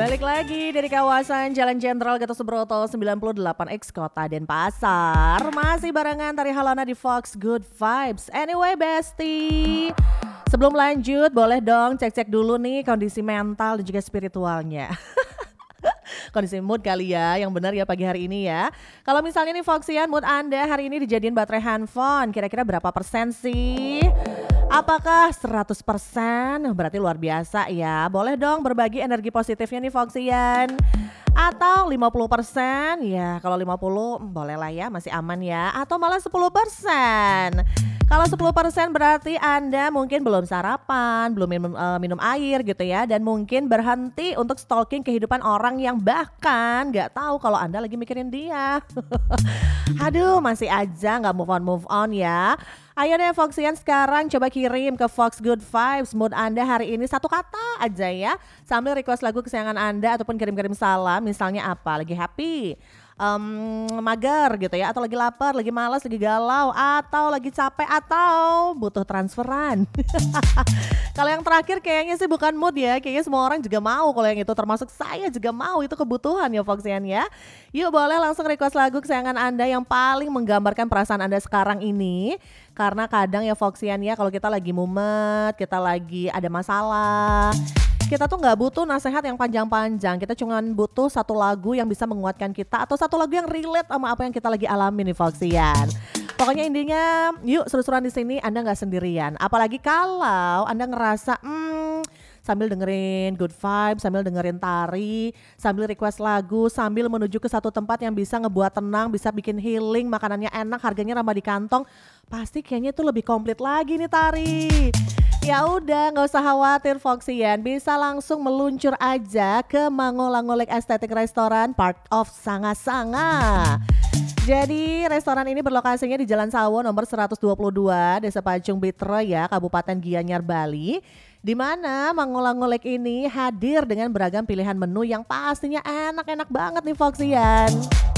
Balik lagi dari kawasan Jalan Jenderal Gatot Subroto 98X Kota Denpasar. Masih barengan Tari Halana di Fox Good Vibes. Anyway bestie, sebelum lanjut boleh dong cek-cek dulu nih kondisi mental dan juga spiritualnya. Kondisi mood kali ya, yang benar ya pagi hari ini ya. Kalau misalnya nih Foxian, mood Anda hari ini dijadiin baterai handphone, kira-kira berapa persen sih? Apakah 100%? Berarti luar biasa ya. Boleh dong berbagi energi positifnya nih Foxian. Atau 50%? Ya kalau 50 boleh lah ya, masih aman ya. Atau malah 10%. Kalau 10% berarti Anda mungkin belum sarapan, belum minum air gitu ya. Dan mungkin berhenti untuk stalking kehidupan orang yang bahkan gak tahu kalau Anda lagi mikirin dia. Aduh masih aja gak move on ya. Ayo deh Foxian sekarang coba kirim ke Fox Good Vibes mood Anda hari ini satu kata aja ya. Sambil request lagu kesayangan Anda ataupun kirim-kirim salam, misalnya apa, lagi happy, mager gitu ya, atau lagi lapar, lagi malas, lagi galau, atau lagi capek, atau butuh transferan. Kalau yang terakhir kayaknya sih bukan mood ya, kayaknya semua orang juga mau kalau yang itu, termasuk saya juga mau, itu kebutuhan ya Foxian ya. Yuk boleh langsung request lagu kesayangan Anda yang paling menggambarkan perasaan Anda sekarang ini. Karena kadang ya Foxian ya, kalau kita lagi mumet, kita lagi ada masalah, kita tuh gak butuh nasihat yang panjang-panjang. Kita cuma butuh satu lagu yang bisa menguatkan kita, atau satu lagu yang relate sama apa yang kita lagi alami nih Foxian. Pokoknya intinya yuk seru-seruan di sini, Anda gak sendirian. Apalagi kalau Anda ngerasa sambil dengerin Good Vibes, sambil dengerin Tari, sambil request lagu, sambil menuju ke satu tempat yang bisa ngebuat tenang, bisa bikin healing, makanannya enak, harganya ramah di kantong, pasti kayaknya itu lebih komplit lagi nih Tari. Ya udah nggak usah khawatir Foxian, bisa langsung meluncur aja ke Mangolangolek Estetik Restoran Part of Sanga-Sanga. Jadi restoran ini berlokasinya di Jalan Sawo nomor 122 Desa Pacung Bitro ya, Kabupaten Gianyar, Bali. Di mana Mangolangolek ini hadir dengan beragam pilihan menu yang pastinya enak-enak banget nih Foxian.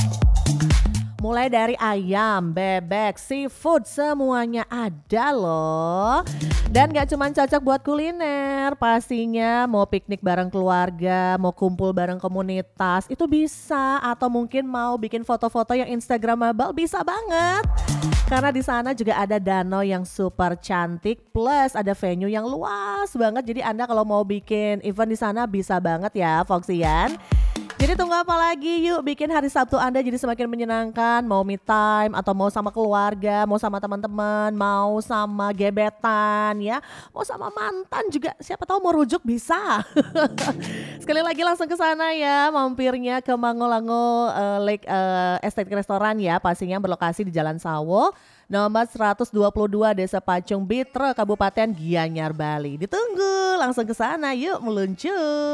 Mulai dari ayam, bebek, seafood, semuanya ada loh. Dan gak cuma cocok buat kuliner, pastinya mau piknik bareng keluarga, mau kumpul bareng komunitas, itu bisa. Atau mungkin mau bikin foto-foto yang instagramable, bisa banget. Karena di sana juga ada danau yang super cantik, plus ada venue yang luas banget. Jadi Anda kalau mau bikin event di sana bisa banget ya Foxian. Jadi tunggu apa lagi, yuk bikin hari Sabtu Anda jadi semakin menyenangkan. Mau me time atau mau sama keluarga, mau sama teman-teman, mau sama gebetan ya, mau sama mantan juga, siapa tahu mau rujuk bisa. Sekali lagi langsung ke sana ya, mampirnya ke Mangolango Lake Estetik Restoran ya, pastinya berlokasi di Jalan Sawo nomor 122 Desa Pacung Bitro, Kabupaten Gianyar, Bali. Ditunggu langsung ke sana, yuk meluncur.